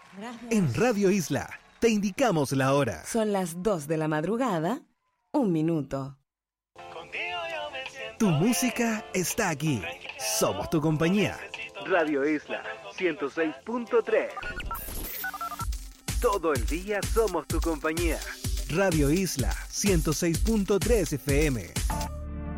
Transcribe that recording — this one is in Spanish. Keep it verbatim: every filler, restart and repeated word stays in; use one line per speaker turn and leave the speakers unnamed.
Gracias.
En Radio Isla te indicamos la hora.
Son las dos de la madrugada, un minuto.
Tu música está aquí. Somos tu compañía. Radio Isla ciento seis punto tres. Todo el día somos tu compañía. Radio Isla ciento seis punto tres F M.